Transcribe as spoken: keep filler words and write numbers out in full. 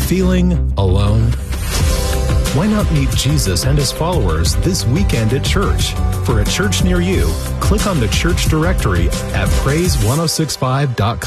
Feeling alone? Why not meet Jesus and his followers this weekend at church? For a church near you, click on the church directory at praise ten sixty-five dot com.